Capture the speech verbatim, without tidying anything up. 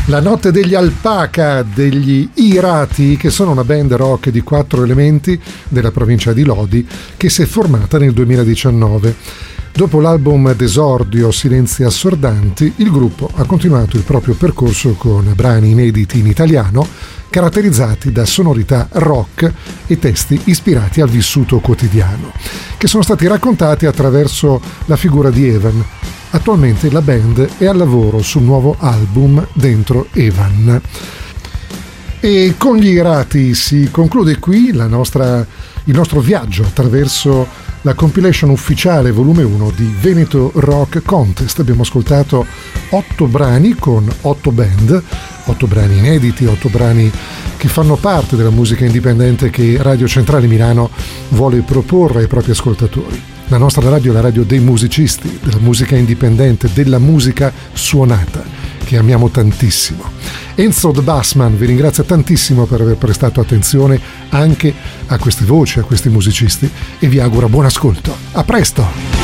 La notte degli Alpaca, degli Irati, che sono una band rock di quattro elementi della provincia di Lodi, che si è formata nel duemiladiciannove. Dopo l'album d'esordio Silenzi assordanti, il gruppo ha continuato il proprio percorso con brani inediti in italiano, caratterizzati da sonorità rock e testi ispirati al vissuto quotidiano, che sono stati raccontati attraverso la figura di Evan. Attualmente la band è al lavoro sul nuovo album Dentro Evan. E con gli Irati si conclude qui la nostra, il nostro viaggio attraverso la compilation ufficiale volume uno di Veneto Rock Contest. Abbiamo ascoltato otto brani con otto band, otto brani inediti, otto brani che fanno parte della musica indipendente che Radio Centrale Milano vuole proporre ai propri ascoltatori. La nostra radio è la radio dei musicisti, della musica indipendente, della musica suonata, che amiamo tantissimo. Enzo The Bassman vi ringrazia tantissimo per aver prestato attenzione anche a queste voci, a questi musicisti, e vi augura buon ascolto. A presto!